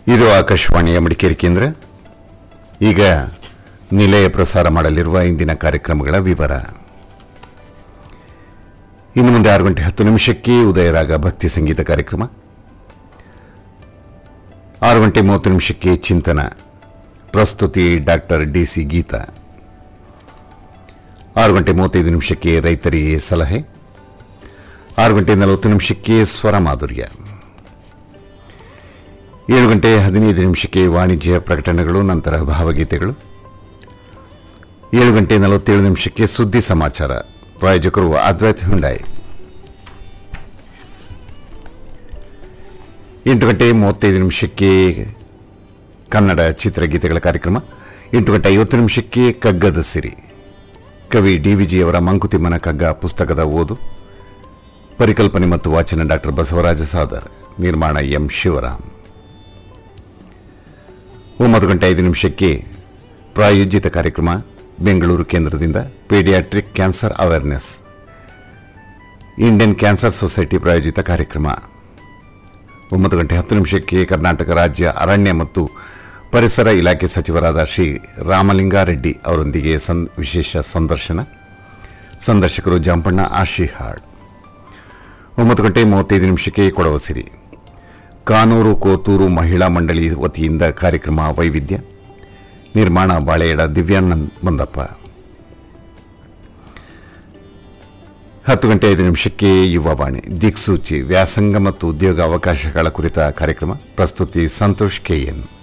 ಇದು ಆಕಾಶವಾಣಿಯ ಮಡಿಕೇರಿ ಕೇಂದ್ರ. ಈಗ ನಿಲಯ ಪ್ರಸಾರ ಮಾಡಲಿರುವ ಇಂದಿನ ಕಾರ್ಯಕ್ರಮಗಳ ವಿವರ. ಇನ್ನು ಮುಂದೆ 6 ಗಂಟೆ 10 ನಿಮಿಷಕ್ಕೆ ಉದಯರಾಗ ಭಕ್ತಿ ಸಂಗೀತ ಕಾರ್ಯಕ್ರಮ. 6 ಗಂಟೆ 30 ನಿಮಿಷಕ್ಕೆ ಚಿಂತನ, ಪ್ರಸ್ತುತಿ ಡಾಕ್ಟರ್ ಡಿಸಿ ಗೀತಾ. 6 ಗಂಟೆ 35 ನಿಮಿಷಕ್ಕೆ ರೈತರಿಗೆ ಸಲಹೆ. 6 ಗಂಟೆ 40 ನಿಮಿಷಕ್ಕೆ ಸ್ವರ ಮಾಧುರ್ಯ. 7 ಗಂಟೆ 15 ನಿಮಿಷಕ್ಕೆ ವಾಣಿಜ್ಯ ಪ್ರಕಟಣೆಗಳು, ನಂತರ ಭಾವಗೀತೆಗಳು. 7 ಗಂಟೆ 47 ನಿಮಿಷಕ್ಕೆ ಸುದ್ದಿ ಸಮಾಚಾರ. ಪ್ರಾಯೋಜಕರು ಅದ್ವೈತ್ ಹುಂಡಾಯ್. 8 ಗಂಟೆ 35 ನಿಮಿಷಕ್ಕೆ ಕನ್ನಡ ಚಿತ್ರಗೀತೆಗಳ ಕಾರ್ಯಕ್ರಮ. 8 ಗಂಟೆ 50 ನಿಮಿಷಕ್ಕೆ ಕಗ್ಗದ ಸಿರಿ, ಕವಿ ಡಿವಿಜಿ ಅವರ ಮಂಕುತಿಮ್ಮನ ಕಗ್ಗ ಪುಸ್ತಕದ ಓದು. ಪರಿಕಲ್ಪನೆ ಮತ್ತು ವಾಚನ ಡಾಕ್ಟರ್ ಬಸವರಾಜ ಸಾದರ್. ನಿರ್ಮಾಣ ಎಂ ಶಿವರಾಮ್. 9 ಗಂಟೆ 5 ನಿಮಿಷಕ್ಕೆ ಪ್ರಾಯೋಜಿತ ಕಾರ್ಯಕ್ರಮ ಬೆಂಗಳೂರು ಕೇಂದ್ರದಿಂದ, paediatric cancer awareness, Indian cancer society ಪ್ರಾಯೋಜಿತ ಕಾರ್ಯಕ್ರಮ. 9 ಗಂಟೆ 10 ನಿಮಿಷಕ್ಕೆ ಕರ್ನಾಟಕ ರಾಜ್ಯ ಅರಣ್ಯ ಮತ್ತು ಪರಿಸರ ಇಲಾಖೆ ಸಚಿವರಾದ ಶ್ರೀ ರಾಮಲಿಂಗಾರೆಡ್ಡಿ ಅವರೊಂದಿಗೆ ವಿಶೇಷ ಸಂದರ್ಶನ. ಸಂದರ್ಶಕರು ಜಂಪಣ್ಣ ಆಶಿಹಾಳ್. 9 ಗಂಟೆ 35 ನಿಮಿಷಕ್ಕೆ ಕೊಡವ ಸಿರಿ, ಕಾನೂರು ಕೋತೂರು ಮಹಿಳಾ ಮಂಡಳಿ ವತಿಯಿಂದ ಕಾರ್ಯಕ್ರಮ ವೈವಿಧ್ಯ. ನಿರ್ಮಾಣ ಬಾಳೆಯಡ ದಿವ್ಯಾನಂದ್ ಮಂದಪ್ಪ. 10 ಗಂಟೆ 5 ನಿಮಿಷಕ್ಕೆ ಯುವವಾಣಿ, ದಿಕ್ಸೂಚಿ, ವ್ಯಾಸಂಗ ಮತ್ತು ಉದ್ಯೋಗ ಅವಕಾಶಗಳ ಕುರಿತ ಕಾರ್ಯಕ್ರಮ. ಪ್ರಸ್ತುತಿ ಸಂತೋಷ್ ಕೆಎನ್.